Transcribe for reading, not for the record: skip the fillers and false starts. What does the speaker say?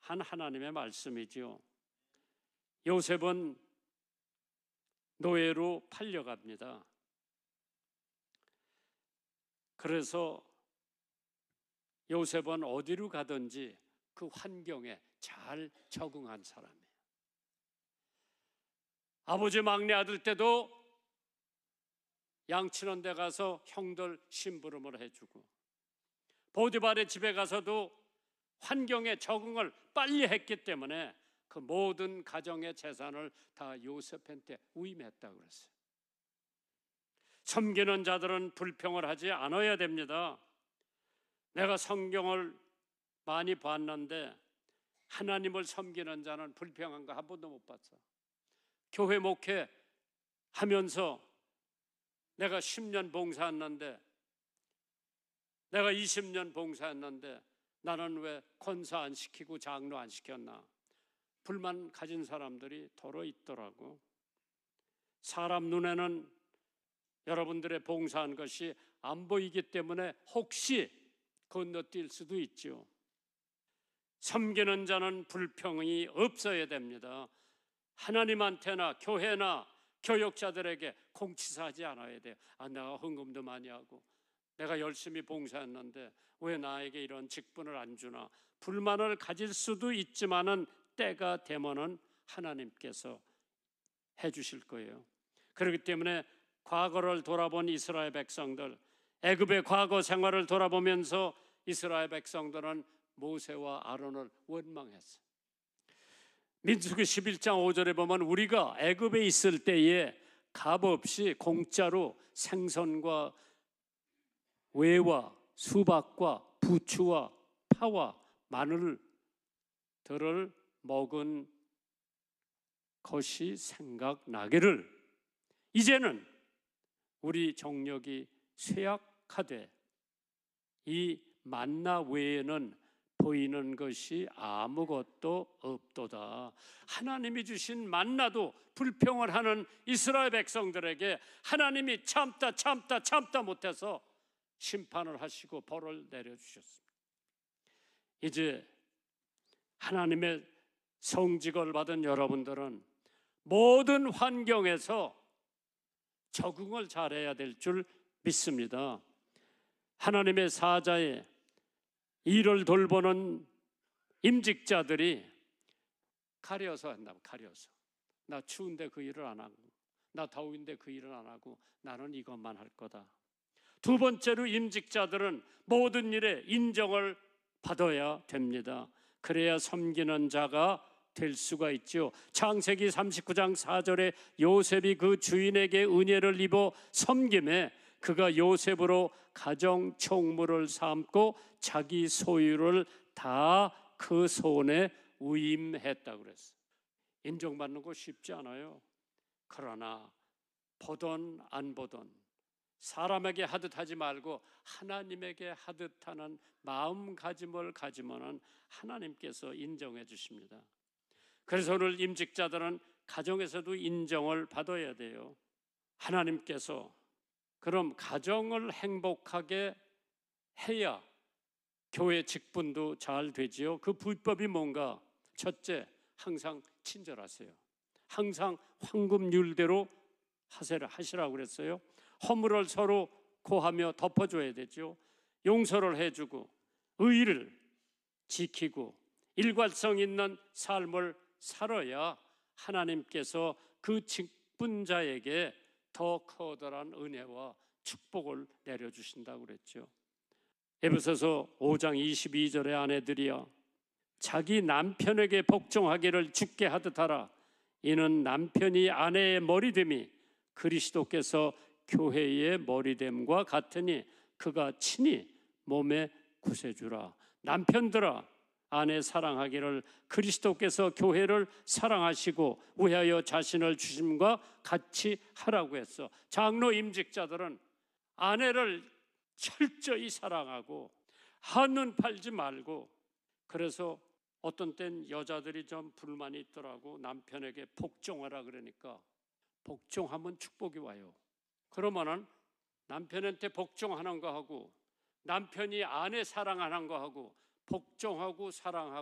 한 하나님의 말씀이지요. 요셉은 노예로 팔려갑니다. 그래서 요셉은 어디로 가든지 그 환경에 잘 적응한 사람이에요. 아버지 막내 아들 때도 양치는 데 가서 형들 심부름을 해주고, 보디발의 집에 가서도 환경에 적응을 빨리 했기 때문에 그 모든 가정의 재산을 다 요셉한테 위임했다고 그랬어요. 섬기는 자들은 불평을 하지 않아야 됩니다. 내가 성경을 많이 봤는데 하나님을 섬기는 자는 불평한 거 한 번도 못 봤어. 교회 목회 하면서 내가 10년 봉사했는데, 내가 20년 봉사했는데 나는 왜 권사 안 시키고 장로 안 시켰나? 불만 가진 사람들이 더러 있더라고. 사람 눈에는 여러분들의 봉사한 것이 안 보이기 때문에 혹시 건너뛸 수도 있죠. 섬기는 자는 불평이 없어야 됩니다. 하나님한테나 교회나 교역자들에게 공치사하지 않아야 돼요. 내가 헌금도 많이 하고 내가 열심히 봉사했는데 왜 나에게 이런 직분을 안 주나? 불만을 가질 수도 있지만은 때가 되면은 하나님께서 해주실 거예요. 그렇기 때문에 과거를 돌아본 이스라엘 백성들, 애굽의 과거 생활을 돌아보면서 이스라엘 백성들은 모세와 아론을 원망했어요. 민수기 11장 5절에 보면 우리가 애굽에 있을 때에 값없이 공짜로 생선과 외와 수박과 부추와 파와 마늘들을 먹은 것이 생각나기를, 이제는 우리 정력이 쇠약하되 이 만나 외에는 보이는 것이 아무것도 없도다. 하나님이 주신 만나도 불평을 하는 이스라엘 백성들에게 하나님이 참다 못해서 심판을 하시고 벌을 내려주셨습니다. 이제 하나님의 성직을 받은 여러분들은 모든 환경에서 적응을 잘해야 될 줄 믿습니다. 하나님의 사자에 일을 돌보는 임직자들이 가려서 한다고. 가려서 나 추운데 그 일을 안 하고, 나 더운데 그 일을 안 하고 나는 이것만 할 거다. 두 번째로 임직자들은 모든 일에 인정을 받아야 됩니다. 그래야 섬기는 자가 될 수가 있죠. 창세기 39장 4절에 요셉이 그 주인에게 은혜를 입어 섬김에 그가 요셉으로 가정 총무를 삼고 자기 소유를 다 그 손에 위임했다고 그랬어요. 인정받는 거 쉽지 않아요. 그러나 보던 안 보던 사람에게 하듯 하지 말고 하나님에게 하듯 하는 마음가짐을 가지면 하나님께서 인정해 주십니다. 그래서 오늘 임직자들은 가정에서도 인정을 받아야 돼요. 하나님께서 그럼 가정을 행복하게 해야 교회 직분도 잘 되지요. 그 비법이 뭔가? 첫째, 항상 친절하세요. 항상 황금률대로 하시라고 그랬어요. 허물을 서로 고하며 덮어줘야 되죠. 용서를 해주고 의를 지키고 일관성 있는 삶을 살아야 하나님께서 그 직분자에게 더 커다란 은혜와 축복을 내려주신다고 그랬죠. 에베소서 5장 22절의 아내들이여 자기 남편에게 복종하기를 주께 하듯 하라. 이는 남편이 아내의 머리됨이 그리스도께서 교회의 머리됨과 같으니 그가 친히 몸의 구세주라. 남편들아 아내 사랑하기를 그리스도께서 교회를 사랑하시고 위하여 자신을 주심과 같이 하라고 했어. 장로 임직자들은 아내를 철저히 사랑하고 한눈 팔지 말고, 그래서 어떤 땐 여자들이 좀 불만이 있더라고. 남편에게 복종하라 그러니까 복종하면 축복이 와요. 그러면은 남편한테 복종하는 거 하고 남편이 아내 사랑하는 거 하고 복종하고 사랑하고